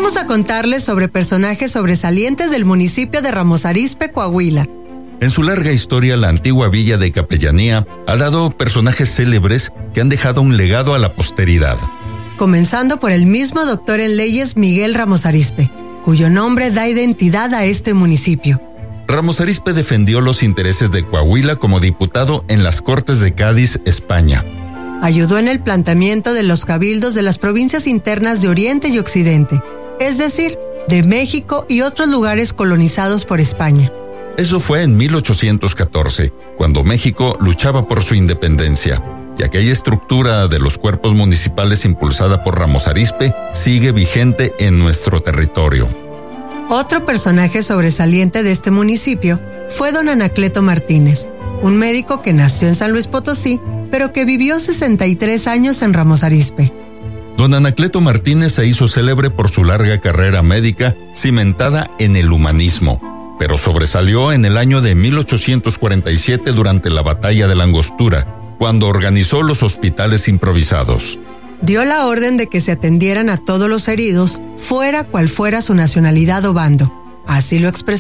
Vamos a contarles sobre personajes sobresalientes del municipio de Ramos Arizpe, Coahuila. En su larga historia, la antigua villa de Capellanía ha dado personajes célebres que han dejado un legado a la posteridad. Comenzando por el mismo doctor en leyes Miguel Ramos Arizpe, cuyo nombre da identidad a este municipio. Ramos Arizpe defendió los intereses de Coahuila como diputado en las Cortes de Cádiz, España. Ayudó en el planteamiento de los cabildos de las provincias internas de Oriente y Occidente, es decir, de México y otros lugares colonizados por España. Eso fue en 1814, cuando México luchaba por su independencia, y aquella estructura de los cuerpos municipales impulsada por Ramos Arizpe sigue vigente en nuestro territorio. Otro personaje sobresaliente de este municipio fue don Anacleto Martínez, un médico que nació en San Luis Potosí, pero que vivió 63 años en Ramos Arizpe. Don Anacleto Martínez se hizo célebre por su larga carrera médica cimentada en el humanismo, pero sobresalió en el año de 1847 durante la Batalla de la Angostura, cuando organizó los hospitales improvisados. Dio la orden de que se atendieran a todos los heridos, fuera cual fuera su nacionalidad o bando. Así lo expresó